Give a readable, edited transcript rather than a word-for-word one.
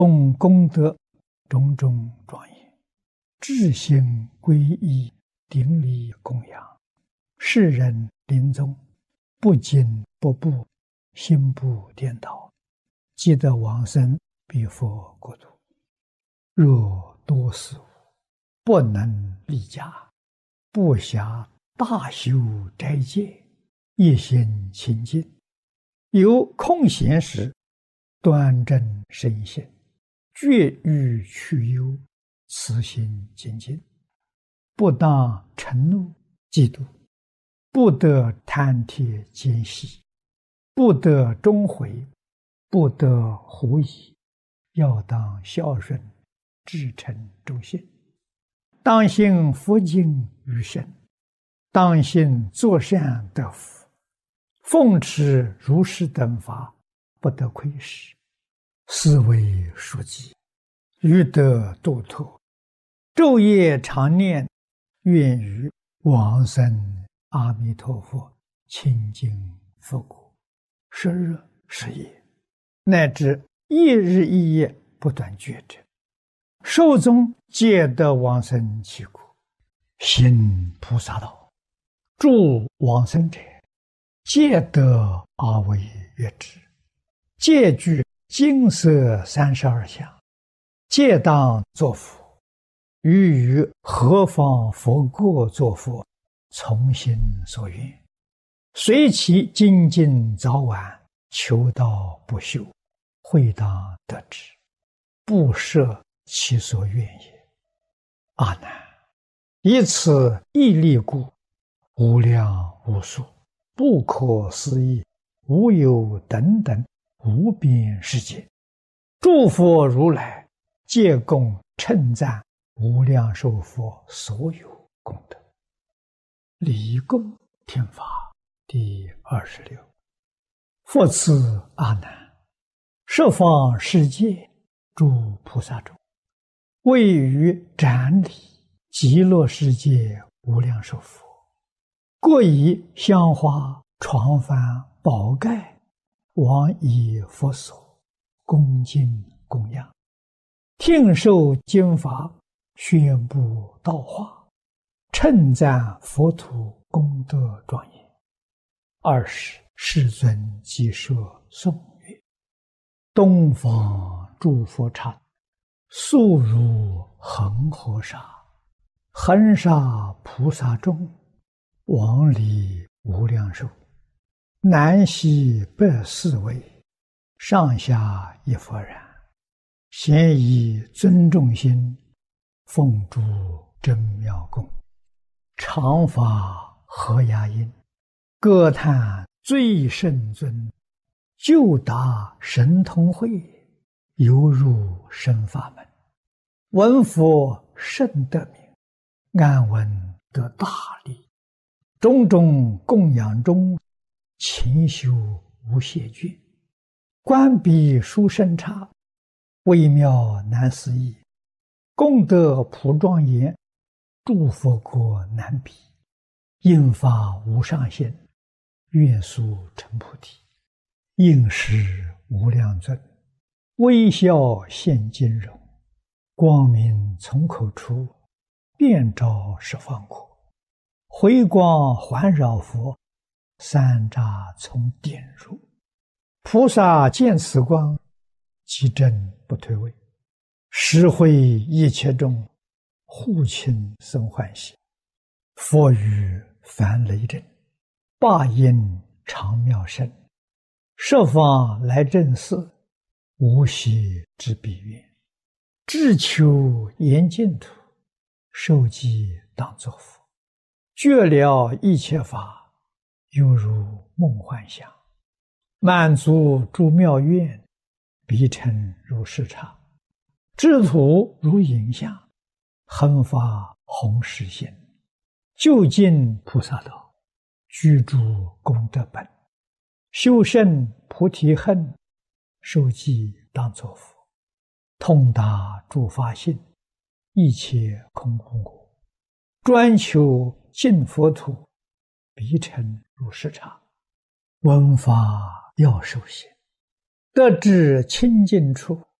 奉功德种种庄严，至心皈依，顶礼供养，世人临终不惊不怖，心不颠倒，即得往生彼佛国土。若多事无，不能立家，不暇大修斋戒，一心清净，有空闲时，端正身心，绝欲去忧，慈心精进，不当嗔怒嫉妒，不得贪帖奸细，不得终悔，不得狐疑，要当孝顺，至诚忠信，当信佛经于身，当信作善得福，奉持如是等法，不得亏失，是为书记，欲得度脱，昼夜常念，愿于往生阿弥陀佛清净佛国，时日时夜，乃至一日一夜不断觉者，寿终皆得往生其国，行菩萨道，助往生者，皆得阿惟越致，皆具金色32相，皆当作佛，于何方佛国作佛，从心所愿，随其精进早晚，求道不休，会当得之，不设其所愿也。阿难，以此一力故，无量无数，不可思议，无有等等无边世界，诸佛如来皆共称赞无量寿佛所有功德。礼供听法第26。复次阿难，十方世界诸菩萨中，位于展礼极乐世界无量寿佛，各以香花床幡宝盖往以佛所，恭敬供养，听受经法，宣布道化，称赞佛土功德庄严。20世尊即说颂曰：东方诸佛刹，速如恒河沙，恒沙菩萨众，往礼无量寿，南西北四位，上下一佛然，咸以尊重心，奉诸真妙供，常发和雅音，歌叹最胜尊，就达神通慧，犹入深法门，闻佛甚得名，安闻得大利，种种供养中，勤修无懈倦，观彼殊胜刹，微妙难思议，功德普庄严，诸佛国难比，应发无上限，愿速成菩提，应时无量尊，微笑现金容，光明从口出，遍照十方国，回光环绕佛，三匝从点入，菩萨见此光，即正不退位，实会一切众，护亲生欢喜，佛语梵雷震，霸音常妙声，十方来正寺，无息之彼愿，至求严净土，受记当作佛，觉了一切法，犹如梦幻想，满足诸妙愿，彼成如是刹，智土如影像，恒发弘誓心，究竟菩萨道，居住功德本，修胜菩提恨，受记当作佛，通达诸法性，一切空无我，专求净佛土，彼成如是刹，闻法要受行，得至清净处，